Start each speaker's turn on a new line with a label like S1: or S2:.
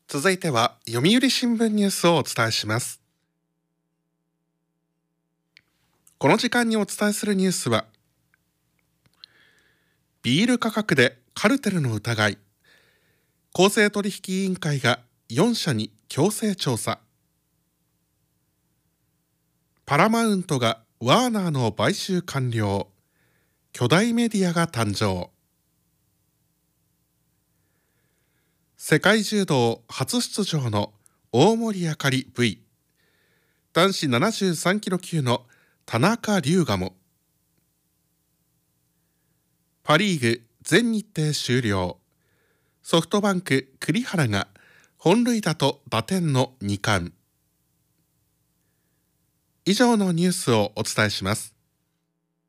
S1: 続いては読売新聞ニュースをお伝えします。この時間にお伝えするニュースは、ビール価格でカルテルの疑い、公正取引委員会が4社に強制調査、パラマウントがワーナーの買収完了、巨大メディアが誕生。世界柔道初出場の大森あかり V、 男子73キロ級の田中龍我も。パリーグ全日程終了、ソフトバンク栗原が本塁打と打点の2冠。以上のニュースをお伝えします。